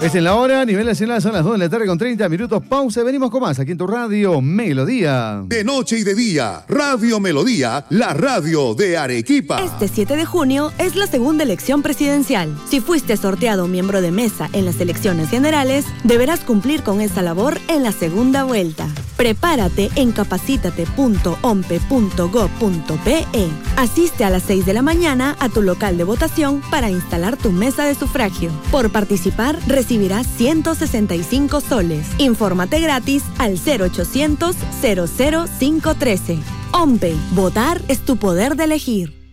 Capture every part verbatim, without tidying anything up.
Es en la hora, a nivel nacional son las dos de la tarde con treinta minutos. Pausa, venimos con más aquí en tu radio Melodía. De noche y de día, Radio Melodía, la radio de Arequipa. Este siete de junio es la segunda elección presidencial. Si fuiste sorteado miembro de mesa en las elecciones generales, deberás cumplir con esa labor en la segunda vuelta. Prepárate en capacítate punto ompe punto gob punto pe. Asiste a las seis de la mañana a tu local de votación para instalar tu mesa de sufragio. Por participar, recibirás ciento sesenta y cinco soles. Infórmate gratis al cero ochocientos, cero cero cinco trece. OMPE, votar es tu poder de elegir.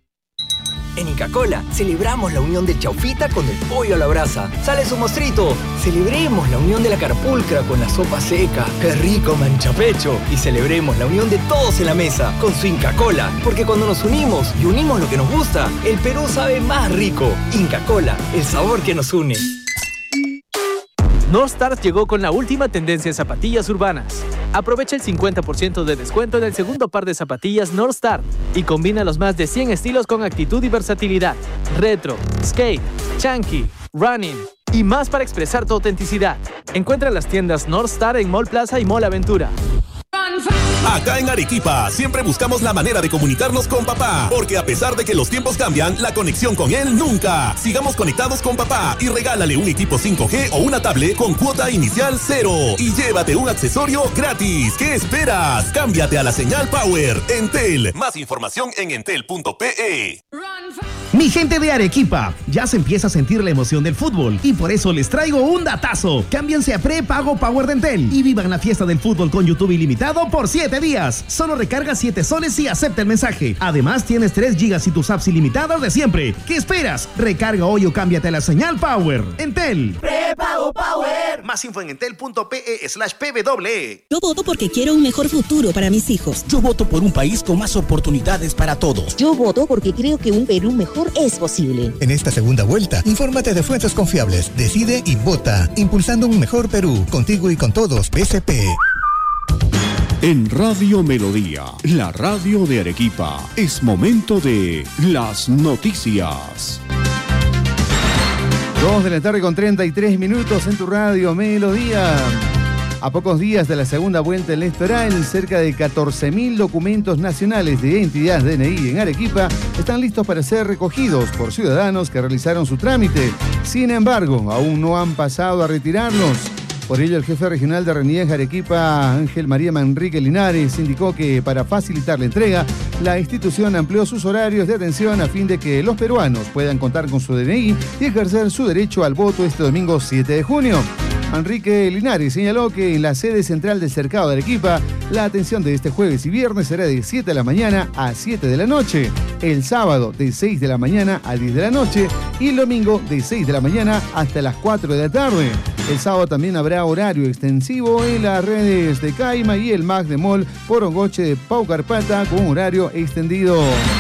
En Inca Kola celebramos la unión del chaufita con el pollo a la brasa. ¡Sale su mostrito! Celebremos la unión de la carpulcra con la sopa seca. ¡Qué rico manchapecho! Y celebremos la unión de todos en la mesa con su Inca Kola. Porque cuando nos unimos y unimos lo que nos gusta, el Perú sabe más rico. Inca Kola, el sabor que nos une. Northstar llegó con la última tendencia en zapatillas urbanas. Aprovecha el cincuenta por ciento de descuento en el segundo par de zapatillas Northstar y combina los más de cien estilos con actitud y versatilidad. Retro, skate, chunky, running y más para expresar tu autenticidad. Encuentra las tiendas Northstar en Mall Plaza y Mall Aventura. Acá en Arequipa siempre buscamos la manera de comunicarnos con papá, porque a pesar de que los tiempos cambian, la conexión con él nunca. Sigamos conectados con papá y regálale un equipo cinco G o una tablet con cuota inicial cero y llévate un accesorio gratis. ¿Qué esperas? Cámbiate a la señal Power. Entel. Más información en entel punto pe. Mi gente de Arequipa, ya se empieza a sentir la emoción del fútbol y por eso les traigo un datazo. Cámbianse a prepago Power de Entel y vivan la fiesta del fútbol con YouTube ilimitado por siete días. Solo recarga siete soles y acepta el mensaje. Además tienes tres gigas y tus apps ilimitadas de siempre. ¿Qué esperas? Recarga hoy o cámbiate a la señal Power. Entel. Prepago Power. Más info en entel punto pe slash pw. Yo voto porque quiero un mejor futuro para mis hijos. Yo voto por un país con más oportunidades para todos. Yo voto porque creo que un Perú mejor es posible. En esta segunda vuelta, infórmate de fuentes confiables, decide y vota, impulsando un mejor Perú, contigo y con todos, P S P. En Radio Melodía, la radio de Arequipa, es momento de las noticias. dos de la tarde con treinta y tres minutos en tu radio Melodía. A pocos días de la segunda vuelta electoral, cerca de catorce mil documentos nacionales de identidad D N I en Arequipa están listos para ser recogidos por ciudadanos que realizaron su trámite. Sin embargo, aún no han pasado a retirarlos. Por ello, el jefe regional de RENIEG Arequipa, Ángel María Manrique Linares, indicó que para facilitar la entrega, la institución amplió sus horarios de atención a fin de que los peruanos puedan contar con su D N I y ejercer su derecho al voto este domingo siete de junio. Manrique Linares señaló que en la sede central del Cercado de Arequipa, la atención de este jueves y viernes será de siete de la mañana a siete de la noche, el sábado de seis de la mañana a diez de la noche y el domingo de seis de la mañana hasta las cuatro de la tarde. El sábado también habrá horario extensivo en las redes de Caima y el MAC de Mall Porongoche de Paucarpata con horario extendido.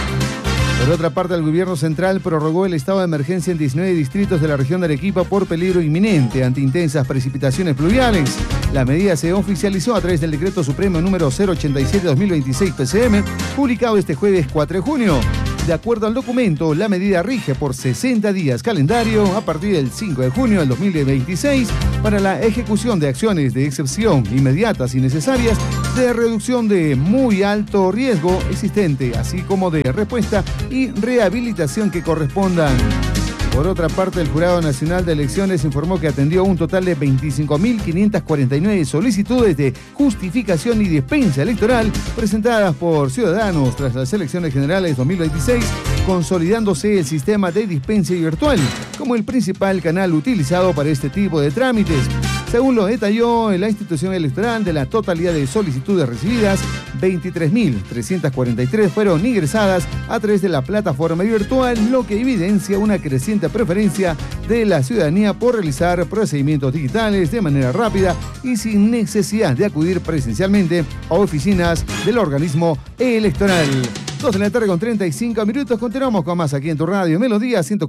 Por otra parte, el gobierno central prorrogó el estado de emergencia en diecinueve distritos de la región de Arequipa por peligro inminente ante intensas precipitaciones pluviales. La medida se oficializó a través del decreto supremo número cero ochenta y siete guión dos mil veintiséis P C M, publicado este jueves cuatro de junio. De acuerdo al documento, la medida rige por sesenta días calendario a partir del cinco de junio del dos mil veintiséis para la ejecución de acciones de excepción inmediatas y necesarias de reducción de muy alto riesgo existente, así como de respuesta y rehabilitación que correspondan. Por otra parte, el Jurado Nacional de Elecciones informó que atendió un total de veinticinco mil quinientas cuarenta y nueve solicitudes de justificación y dispensa electoral presentadas por ciudadanos tras las elecciones generales dos mil veintiséis, consolidándose el sistema de dispensa virtual como el principal canal utilizado para este tipo de trámites. Según lo detalló en la institución electoral, de la totalidad de solicitudes recibidas, veintitrés mil trescientas cuarenta y tres fueron ingresadas a través de la plataforma virtual, lo que evidencia una creciente preferencia de la ciudadanía por realizar procedimientos digitales de manera rápida y sin necesidad de acudir presencialmente a oficinas del organismo electoral. dos de la tarde con treinta y cinco minutos. Continuamos con más aquí en tu radio Melodía ciento cuatro.